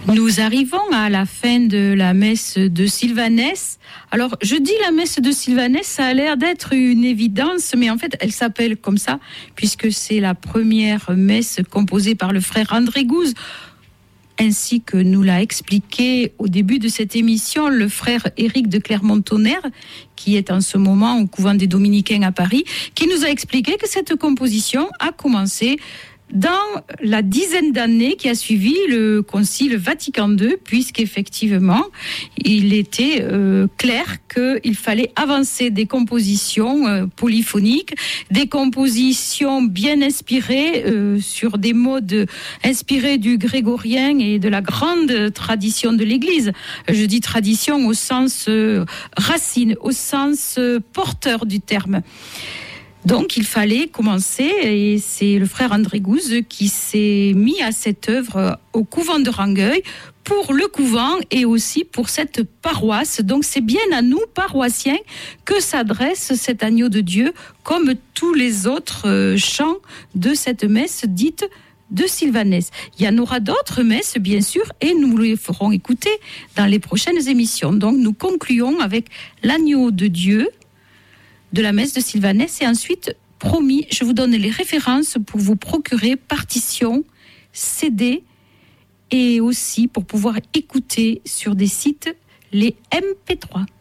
Nous arrivons à la fin de la messe de Sylvanès. Alors, je dis la messe de Sylvanès, ça a l'air d'être une évidence, mais en fait, elle s'appelle comme ça, puisque c'est la première messe composée par le frère André Gouze, ainsi que nous l'a expliqué au début de cette émission le frère Éric de Clermont-Tonnerre, qui est en ce moment au couvent des Dominicains à Paris, qui nous a expliqué que cette composition a commencé dans la dizaine d'années qui a suivi le Concile Vatican II, puisqu'effectivement, il était clair qu'il fallait avancer des compositions polyphoniques, des compositions bien inspirées sur des modes inspirés du grégorien et de la grande tradition de l'Église. Je dis tradition au sens racine, au sens porteur du terme. Donc, il fallait commencer, et c'est le frère André Gouze qui s'est mis à cette œuvre au couvent de Rangueil pour le couvent et aussi pour cette paroisse. Donc, c'est bien à nous, paroissiens, que s'adresse cet agneau de Dieu, comme tous les autres chants de cette messe dite de Sylvanès. Il y en aura d'autres messes, bien sûr, et nous les ferons écouter dans les prochaines émissions. Donc, nous concluons avec l'agneau de Dieu de la messe de Sylvanès, et ensuite, promis, je vous donne les références pour vous procurer partitions, CD, et aussi pour pouvoir écouter sur des sites les MP3.